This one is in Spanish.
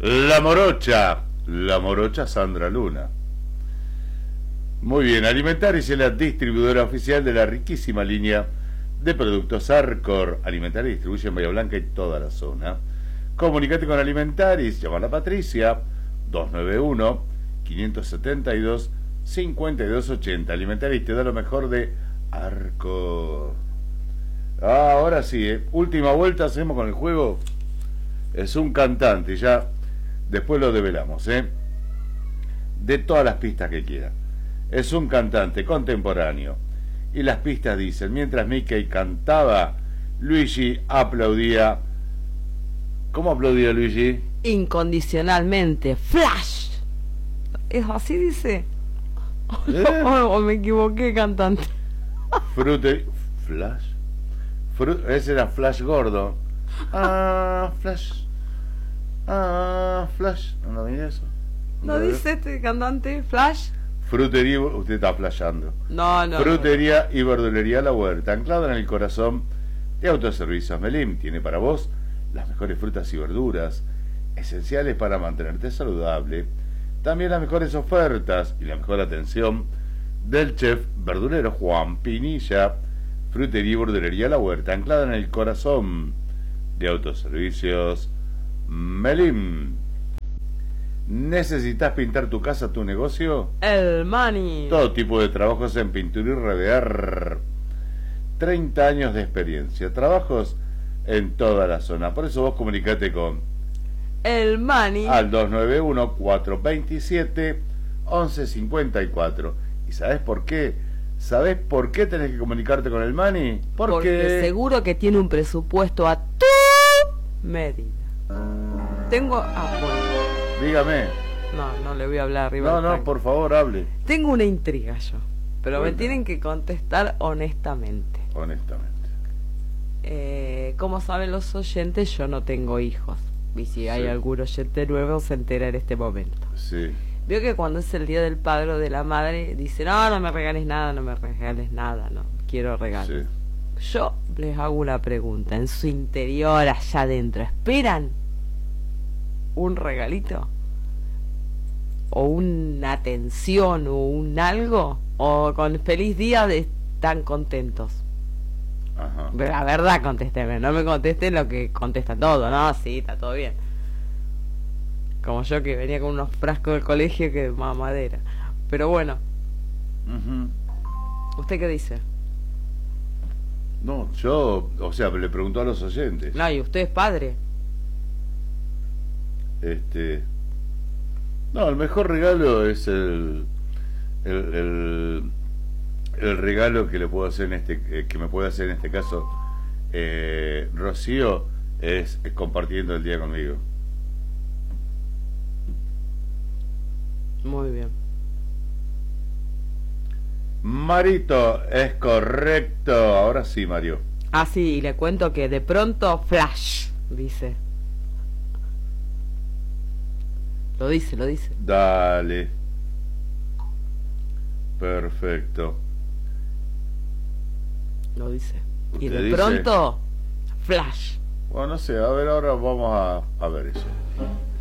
La morocha Sandra Luna. Muy bien, Alimentaris es la distribuidora oficial de la riquísima línea de productos Arcor. Alimentaris distribuye en Bahía Blanca y toda la zona. Comunicate con Alimentaris, llama a la Patricia, 291-572-5280. Alimentaris te da lo mejor de Arcor. Ahora sí, última vuelta hacemos con el juego. Es un cantante, ya después lo develamos, de todas las pistas que quiera. Es un cantante contemporáneo. Y las pistas dicen, mientras Mickey cantaba, Luigi aplaudía. ¿Cómo aplaudía Luigi? Incondicionalmente. Flash. ¿Es así dice? O me equivoqué, cantante. Flash. Ese era Flash gordo. Flash. Flash. ¿No mira eso? ¿No dice este cantante Flash? Frutería, usted está flasheando. No. Frutería y verdulería La Huerta, anclada en el corazón de Autoservicios Melim. Tiene para vos las mejores frutas y verduras, esenciales para mantenerte saludable. También las mejores ofertas y la mejor atención del chef verdulero Juan Pinilla. Frutería y verdulería La Huerta, anclada en el corazón de Autoservicios Melim. ¿Necesitas pintar tu casa, tu negocio? El Money. Todo tipo de trabajos en pintura y revelar. 30 años de experiencia. Trabajos en toda la zona. Por eso vos comunicate con El Money al 291-427-1154. ¿Y sabés por qué? ¿Sabés por qué tenés que comunicarte con el Money? Porque seguro que tiene un presupuesto a tu medida. Tengo apoyo. Dígame. No le voy a hablar arriba. No, por favor, hable. Tengo una intriga yo, pero Bueno. me tienen que contestar honestamente. Honestamente. Como saben los oyentes, yo no tengo hijos. Y si hay algún oyente nuevo, se entera en este momento. Sí. Veo que cuando es el día del padre o de la madre, dicen, no me regales nada, no quiero regalos. Sí. Yo les hago una pregunta, en su interior, allá adentro, ¿esperan un regalito? ¿O una atención o un algo? ¿O con feliz día están contentos? Ajá. La verdad, contésteme, no me contesten lo que contesta todo, ¿no? Sí, está todo bien. Como yo que venía con unos frascos del colegio que mamadera. Pero bueno. ¿Usted qué dice? No, yo, le pregunto a los oyentes. No, ¿y usted es padre? No, el mejor regalo es el regalo que le puedo hacer que me puede hacer en este caso Rocío, es compartiendo el día conmigo. Muy bien. Marito, es correcto. Ahora sí, Mario. Ah, sí, y le cuento que de pronto flash, dice. Lo dice. Dale. Perfecto. Lo dice. Y ¿Usted de dice? pronto, flash. Bueno, no sé, a ver, ahora vamos a ver eso.